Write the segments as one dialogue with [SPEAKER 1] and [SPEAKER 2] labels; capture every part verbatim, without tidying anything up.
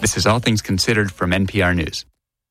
[SPEAKER 1] This is All Things Considered from N P R News.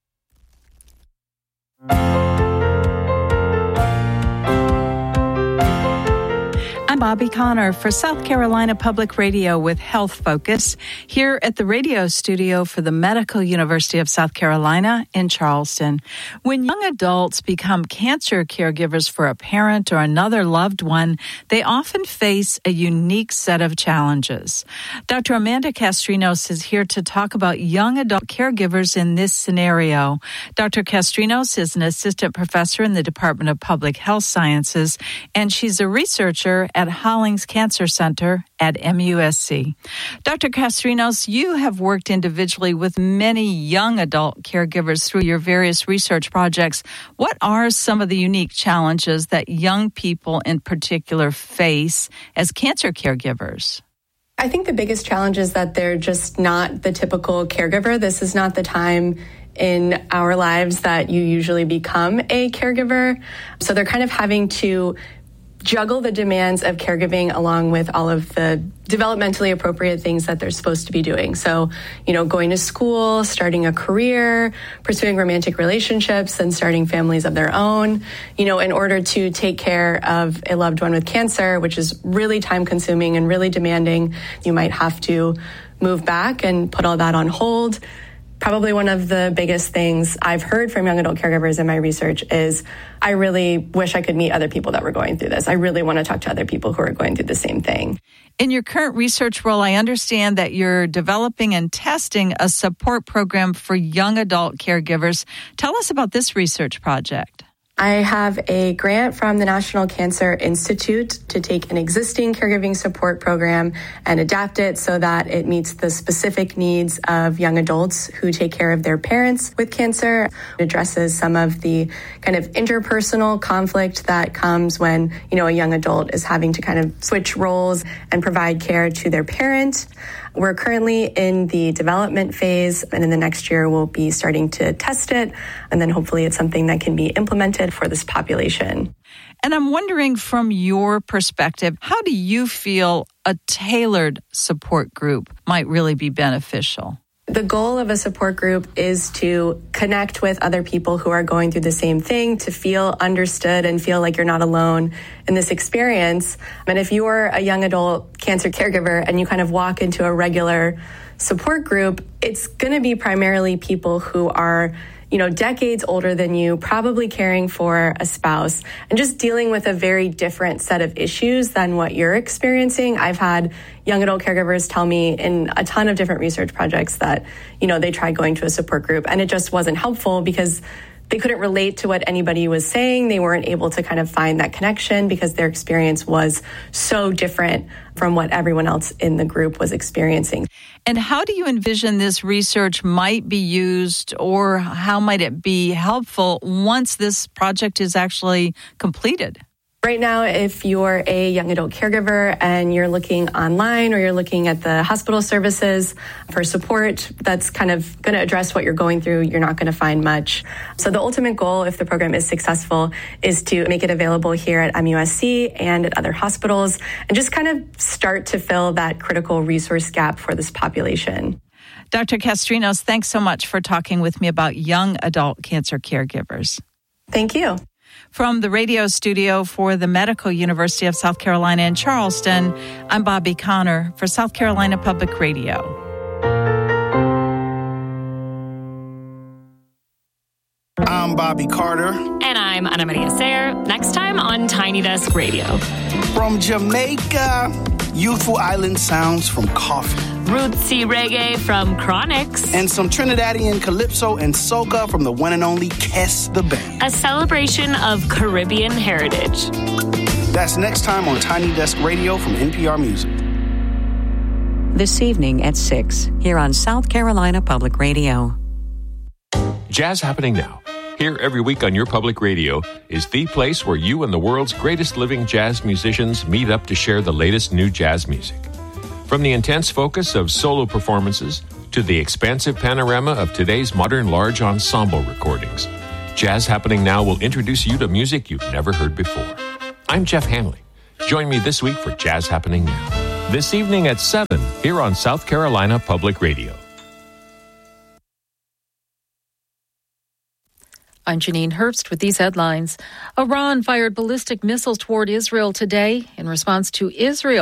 [SPEAKER 2] I'm Bobby Connor for South Carolina Public Radio with Health Focus here at the radio studio for the Medical University of South Carolina in Charleston. When young adults become cancer caregivers for a parent or another loved one, they often face a unique set of challenges. Doctor Amanda Castrinos is here to talk about young adult caregivers in this scenario. Doctor Castrinos is an assistant professor in the Department of Public Health Sciences, and she's a researcher at Hollings Cancer Center at M U S C. Doctor Castrinos, you have worked individually with many young adult caregivers through your various research projects. What are some of the unique challenges that young people in particular face as cancer caregivers?
[SPEAKER 3] I think the biggest challenge is that they're just not the typical caregiver. This is not the time in our lives that you usually become a caregiver. So they're kind of having to juggle the demands of caregiving along with all of the developmentally appropriate things that they're supposed to be doing. So, you know, going to school, starting a career, pursuing romantic relationships, and starting families of their own, you know, in order to take care of a loved one with cancer, which is really time consuming and really demanding. You might have to move back and put all that on hold. Probably one of the biggest things I've heard from young adult caregivers in my research is, I really wish I could meet other people that were going through this. I really want to talk to other people who are going through the same thing.
[SPEAKER 2] In your current research role, I understand that you're developing and testing a support program for young adult caregivers. Tell us about this research project.
[SPEAKER 3] I have a grant from the National Cancer Institute to take an existing caregiving support program and adapt it so that it meets the specific needs of young adults who take care of their parents with cancer. It addresses some of the kind of interpersonal conflict that comes when, you know, a young adult is having to kind of switch roles and provide care to their parent. We're currently in the development phase, and in the next year we'll be starting to test it, and then hopefully it's something that can be implemented for this population.
[SPEAKER 2] And I'm wondering, from your perspective, how do you feel a tailored support group might really be beneficial?
[SPEAKER 3] The goal of a support group is to connect with other people who are going through the same thing, to feel understood and feel like you're not alone in this experience. And if you're a young adult cancer caregiver and you kind of walk into a regular support group, it's going to be primarily people who are, you know, decades older than you, probably caring for a spouse and just dealing with a very different set of issues than what you're experiencing. I've had young adult caregivers tell me in a ton of different research projects that, you know, they tried going to a support group and it just wasn't helpful because they couldn't relate to what anybody was saying. They weren't able to kind of find that connection because their experience was so different from what everyone else in the group was experiencing.
[SPEAKER 2] And how do you envision this research might be used, or how might it be helpful once this project is actually completed?
[SPEAKER 3] Right now, if you're a young adult caregiver and you're looking online or you're looking at the hospital services for support, that's kind of going to address what you're going through. You're not going to find much. So the ultimate goal, if the program is successful, is to make it available here at M U S C and at other hospitals and just kind of start to fill that critical resource gap for this population.
[SPEAKER 2] Doctor Castrinos, thanks so much for talking with me about young adult cancer caregivers.
[SPEAKER 3] Thank you.
[SPEAKER 2] From the radio studio for the Medical University of South Carolina in Charleston, I'm Bobby Connor for South Carolina Public Radio.
[SPEAKER 4] I'm Bobby Carter.
[SPEAKER 5] And I'm Ana Maria Sayre. Next time on Tiny Desk Radio.
[SPEAKER 4] From Jamaica, youthful island sounds from Coffee.
[SPEAKER 5] Rootsy reggae from Chronics.
[SPEAKER 4] And some Trinidadian calypso and soca from the one and only Kes the Band.
[SPEAKER 5] A celebration of Caribbean heritage.
[SPEAKER 4] That's next time on Tiny Desk Radio from N P R Music.
[SPEAKER 6] This evening at six, here on South Carolina Public Radio.
[SPEAKER 7] Jazz Happening Now, here every week on your public radio, is the place where you and the world's greatest living jazz musicians meet up to share the latest new jazz music. From the intense focus of solo performances to the expansive panorama of today's modern large ensemble recordings, Jazz Happening Now will introduce you to music you've never heard before. I'm Jeff Hanley. Join me this week for Jazz Happening Now, this evening at seven, here on South Carolina Public Radio.
[SPEAKER 8] I'm Janine Herbst with these headlines. Iran fired ballistic missiles toward Israel today in response to Israel